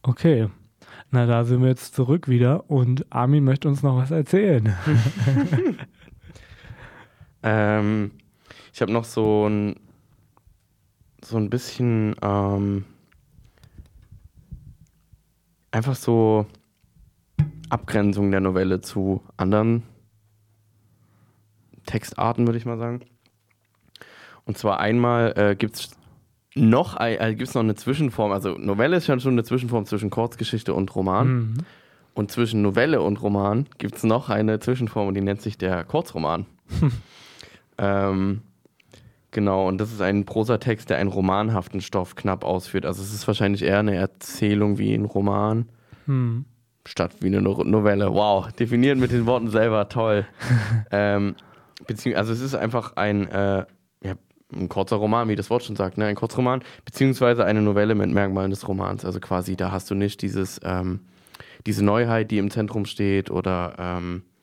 Okay. Na, da sind wir jetzt zurück wieder und Armin möchte uns noch was erzählen. Ich habe noch so ein bisschen einfach so Abgrenzung der Novelle zu anderen Textarten, würde ich mal sagen. Und zwar einmal gibt es noch eine Zwischenform, also Novelle ist ja schon eine Zwischenform zwischen Kurzgeschichte und Roman. Mhm. Und zwischen Novelle und Roman gibt es noch eine Zwischenform und die nennt sich der Kurzroman. Genau, und das ist ein Prosatext, der einen romanhaften Stoff knapp ausführt. Also es ist wahrscheinlich eher eine Erzählung wie ein Roman, statt wie eine Novelle. Wow, definiert mit den Worten selber, toll. Also es ist einfach ein kurzer Roman, wie das Wort schon sagt, ne? Ein Kurzroman, beziehungsweise eine Novelle mit Merkmalen des Romans. Also quasi, da hast du nicht diese Neuheit, die im Zentrum steht oder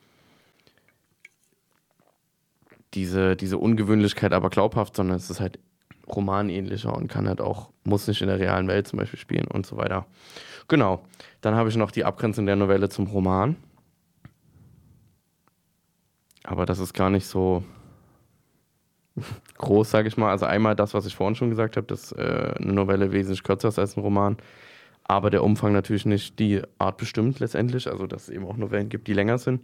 diese Ungewöhnlichkeit, aber glaubhaft, sondern es ist halt romanähnlicher und kann halt auch, muss nicht in der realen Welt zum Beispiel spielen und so weiter. Genau. Dann habe ich noch die Abgrenzung der Novelle zum Roman. Aber das ist gar nicht so groß, sage ich mal. Also einmal das, was ich vorhin schon gesagt habe, dass eine Novelle wesentlich kürzer ist als ein Roman. Aber der Umfang natürlich nicht die Art bestimmt letztendlich. Also dass es eben auch Novellen gibt, die länger sind.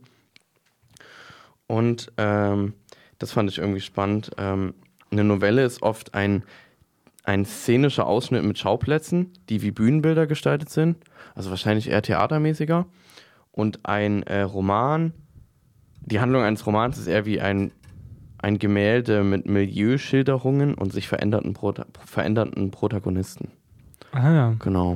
Und das fand ich irgendwie spannend. Eine Novelle ist oft ein szenischer Ausschnitt mit Schauplätzen, die wie Bühnenbilder gestaltet sind. Also wahrscheinlich eher theatermäßiger. Und ein Roman, die Handlung eines Romans ist eher wie ein Gemälde mit Milieuschilderungen und sich verändernden Protagonisten. Ah ja. Genau.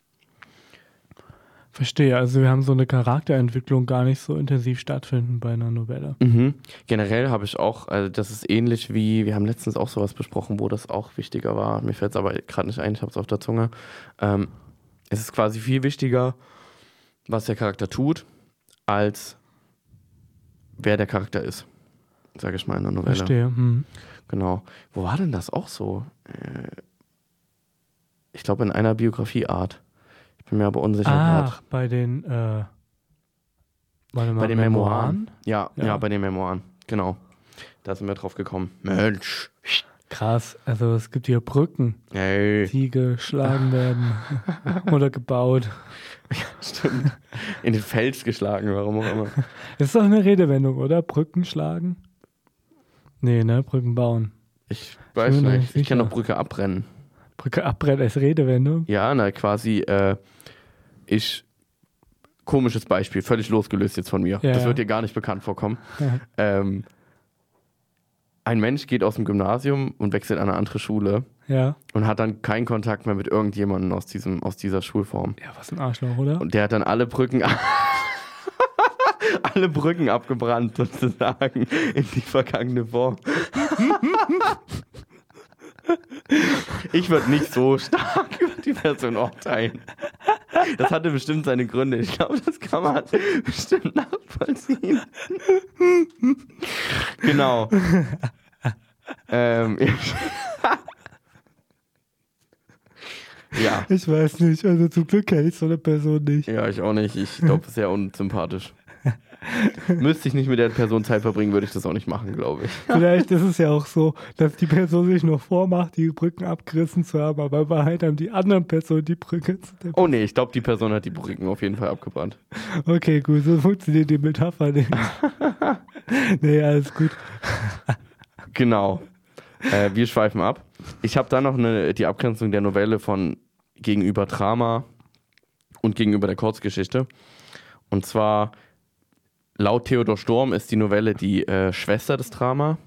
Verstehe, also wir haben so eine Charakterentwicklung gar nicht so intensiv stattfinden bei einer Novelle. Generell habe ich auch, also das ist ähnlich wie, wir haben letztens auch sowas besprochen, wo das auch wichtiger war. Mir fällt es aber gerade nicht ein, ich habe es auf der Zunge. Es ist quasi viel wichtiger, was der Charakter tut, als wer der Charakter ist, sage ich mal in der Novelle. Verstehe. Genau. Wo war denn das auch so? Ich glaube in einer Biografieart. Ich bin mir aber unsicher gerade. Ach, bei den bei den Memoiren? Ja, bei den Memoiren. Genau. Da sind wir drauf gekommen. Mensch. Krass, also es gibt hier Brücken, Hey. die geschlagen werden oder gebaut. Stimmt. In den Fels geschlagen, warum auch immer. Das ist doch eine Redewendung, oder? Brücken schlagen? Nee, ne? Brücken bauen. Ich weiß nicht. Ich kenne doch Brücke abbrennen. Brücke abbrennen als Redewendung? Ja, quasi komisches Beispiel, völlig losgelöst jetzt von mir. Ja, das wird dir gar nicht bekannt vorkommen. Ein Mensch geht aus dem Gymnasium und wechselt an eine andere Schule und hat dann keinen Kontakt mehr mit irgendjemandem aus dieser Schulform. Ja, was ein Arschloch, oder? Und der hat dann alle Brücken abgebrannt, sozusagen, in die vergangene Form. Ich würde nicht so stark über die Person urteilen. Das hatte bestimmt seine Gründe. Ich glaube, das kann man bestimmt nachvollziehen. Genau. Ja. Ich weiß nicht, also zum Glück kenne ich so eine Person nicht. Ja, ich auch nicht. Ich glaube, sehr unsympathisch. Müsste ich nicht mit der Person Zeit verbringen, würde ich das auch nicht machen, glaube ich. Vielleicht ist es ja auch so, dass die Person sich noch vormacht, die Brücken abgerissen zu haben, aber in Wahrheit haben die anderen Personen die Brücke zu der Oh nee, ich glaube, die Person hat die Brücken auf jeden Fall abgebrannt. Okay, gut, so funktioniert die Metapher nicht. Nee, alles gut. Genau. Wir schweifen ab. Ich habe dann noch die Abgrenzung der Novelle von gegenüber Drama und gegenüber der Kurzgeschichte. Und zwar, laut Theodor Storm ist die Novelle die Schwester des Drama.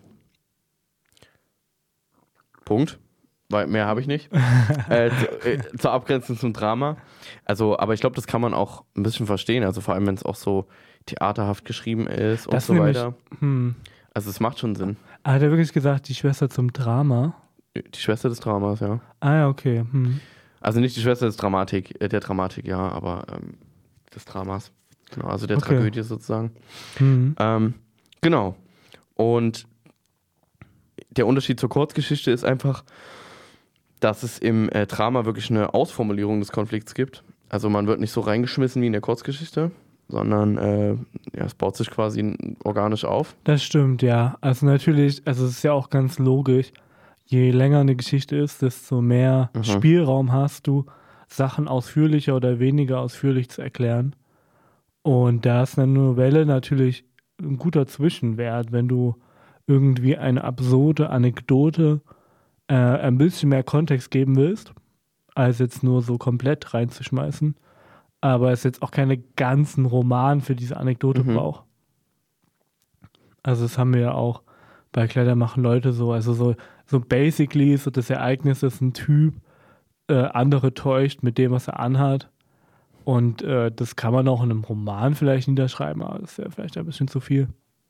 Punkt. Weil mehr habe ich nicht. Zur Abgrenzung zum Drama. Also, aber ich glaube, das kann man auch ein bisschen verstehen. Also vor allem, wenn es auch so theaterhaft geschrieben ist und so weiter. Also es macht schon Sinn. Hat er wirklich gesagt, die Schwester zum Drama? Die Schwester des Dramas, ja. Ah ja, okay. Also nicht die Schwester der Dramatik, ja, aber des Dramas. Genau, also der Tragödie sozusagen. Genau. Und der Unterschied zur Kurzgeschichte ist einfach, dass es im Drama wirklich eine Ausformulierung des Konflikts gibt. Also man wird nicht so reingeschmissen wie in der Kurzgeschichte, sondern es baut sich quasi organisch auf. Das stimmt, ja. Also natürlich, also es ist ja auch ganz logisch, je länger eine Geschichte ist, desto mehr Spielraum hast du, Sachen ausführlicher oder weniger ausführlich zu erklären. Und da ist eine Novelle natürlich ein guter Zwischenwert, wenn du irgendwie eine absurde Anekdote ein bisschen mehr Kontext geben willst, als jetzt nur so komplett reinzuschmeißen. Aber es jetzt auch keine ganzen Roman für diese Anekdote braucht. Also das haben wir ja auch bei Kleider machen Leute so. Also so basically so das Ereignis ist ein Typ, andere täuscht mit dem, was er anhat. Und das kann man auch in einem Roman vielleicht niederschreiben, aber das ist ja vielleicht ein bisschen zu viel.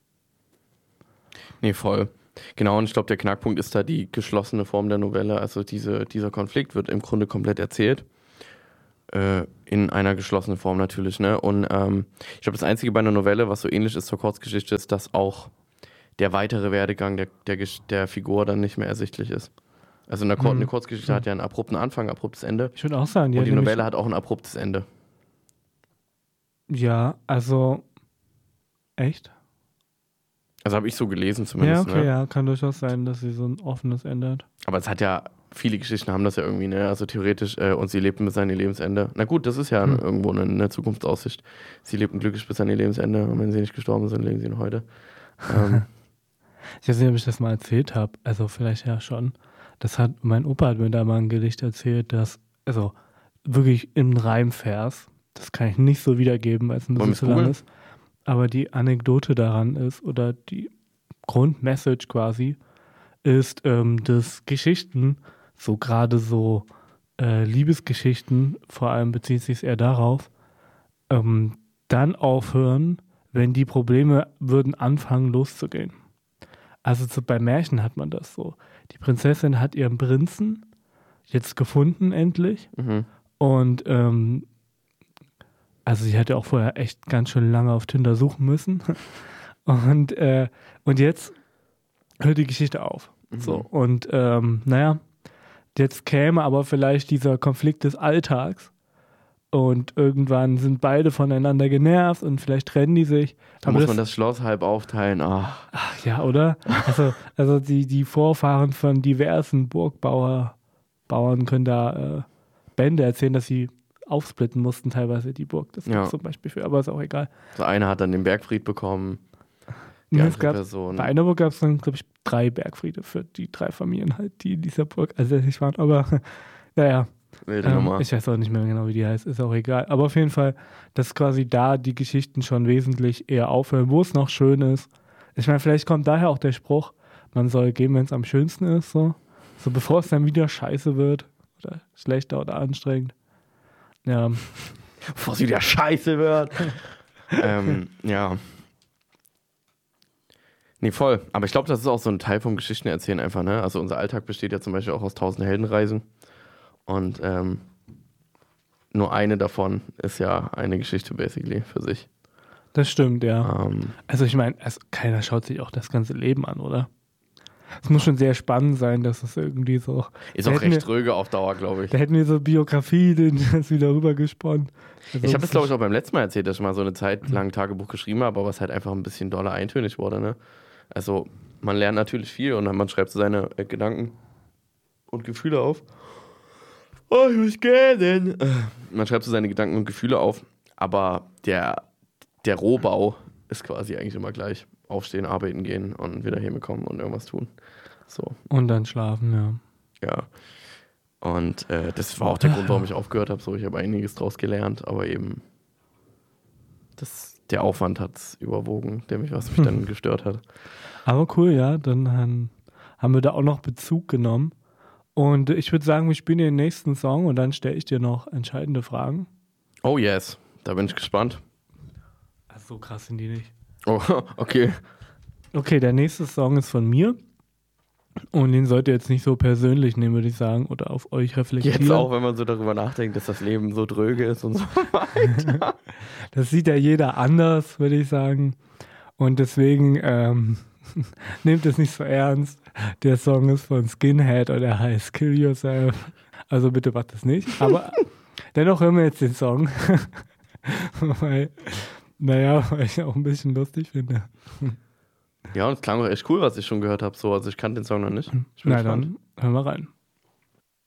Nee, voll. Genau, und ich glaube, der Knackpunkt ist da die geschlossene Form der Novelle. Also dieser Konflikt wird im Grunde komplett erzählt. In einer geschlossenen Form natürlich, ne? Und ich glaube, das Einzige bei einer Novelle, was so ähnlich ist zur Kurzgeschichte, ist, dass auch der weitere Werdegang der Figur dann nicht mehr ersichtlich ist. Also eine Kurzgeschichte hat ja einen abrupten Anfang, abruptes Ende. Ich würde auch sagen, und die Novelle hat auch ein abruptes Ende. Ja, also echt? Also habe ich so gelesen zumindest. Ja, okay, ne? ja, kann durchaus sein, dass sie so ein offenes Ende hat. Aber es hat ja, viele Geschichten haben das ja irgendwie, ne? Also theoretisch, und sie lebten bis an ihr Lebensende. Na gut, das ist ja irgendwo eine Zukunftsaussicht. Sie lebten glücklich bis an ihr Lebensende und wenn sie nicht gestorben sind, leben sie noch heute. Ich weiß nicht, ob ich das mal erzählt habe. Also vielleicht ja schon. Mein Opa hat mir da mal ein Gedicht erzählt, das, also wirklich im Reimvers, das kann ich nicht so wiedergeben, weil es ein bisschen zu lang ist. Aber die Anekdote daran ist, oder die Grundmessage quasi, ist, dass Geschichten, so gerade so Liebesgeschichten, vor allem bezieht sich es eher darauf, dann aufhören, wenn die Probleme würden anfangen loszugehen. Also bei Märchen hat man das so. Die Prinzessin hat ihren Prinzen jetzt gefunden endlich und also sie hätte auch vorher echt ganz schön lange auf Tinder suchen müssen. Und jetzt hört die Geschichte auf. So, und jetzt käme aber vielleicht dieser Konflikt des Alltags und irgendwann sind beide voneinander genervt und vielleicht trennen die sich. Da muss man das Schloss halb aufteilen. Ach ja, oder? Also die Vorfahren von diversen Burgbauern können da Bände erzählen, dass sie aufsplitten mussten, teilweise die Burg. Das ist zum Beispiel für, aber ist auch egal. So einer hat dann den Bergfried bekommen. Bei einer Burg gab es dann, glaube ich, 3 Bergfriede für die 3 Familien halt, die in dieser Burg ansässig waren. Aber naja, ich weiß auch nicht mehr genau, wie die heißt, ist auch egal. Aber auf jeden Fall, dass quasi da die Geschichten schon wesentlich eher aufhören, wo es noch schön ist. Ich meine, vielleicht kommt daher auch der Spruch, man soll gehen, wenn es am schönsten ist, so bevor es dann wieder scheiße wird oder schlechter oder anstrengend. Ja. Bevor es wieder scheiße wird. Ja. Nee, voll. Aber ich glaube, das ist auch so ein Teil vom Geschichtenerzählen einfach, ne? Also unser Alltag besteht ja zum Beispiel auch aus 1000 Heldenreisen. Und nur eine davon ist ja eine Geschichte basically für sich. Das stimmt, ja. Also ich meine, keiner schaut sich auch das ganze Leben an, oder? Es muss schon sehr spannend sein, dass es irgendwie so... Ist auch recht dröge auf Dauer, glaube ich. Da hätten wir so Biografie, das wieder rübergesponnen. Also ich habe es, glaube ich, auch beim letzten Mal erzählt, dass ich mal so eine Zeit lang Tagebuch geschrieben habe, aber was halt einfach ein bisschen doller eintönig wurde, ne? Also man lernt natürlich viel und dann man schreibt so seine Gedanken und Gefühle auf. Oh, ich muss gehen. Man schreibt so seine Gedanken und Gefühle auf, aber der Rohbau ist quasi eigentlich immer gleich. Aufstehen, arbeiten gehen und wieder hinbekommen und irgendwas tun. So. Und dann schlafen, ja. Ja. Und das war auch der Grund, warum ich aufgehört habe. So, ich habe einiges draus gelernt, aber eben der Aufwand hat es überwogen, was mich dann gestört hat. Aber cool, ja. Dann haben wir da auch noch Bezug genommen. Und ich würde sagen, wir spielen den nächsten Song und dann stelle ich dir noch entscheidende Fragen. Oh yes, da bin ich gespannt. Also so krass sind die nicht. Oh, okay. Okay, der nächste Song ist von mir. Und den sollt ihr jetzt nicht so persönlich nehmen, würde ich sagen, oder auf euch reflektieren. Jetzt auch, wenn man so darüber nachdenkt, dass das Leben so dröge ist und so weiter. Das sieht ja jeder anders, würde ich sagen. Und deswegen nehmt es nicht so ernst. Der Song ist von Skinhead und er heißt Kill Yourself. Also bitte macht das nicht. Aber Dennoch hören wir jetzt den Song. weil ich auch ein bisschen lustig finde. Ja, und es klang auch echt cool, was ich schon gehört habe. So, also ich kannte den Song noch nicht. Na dann, hören wir rein.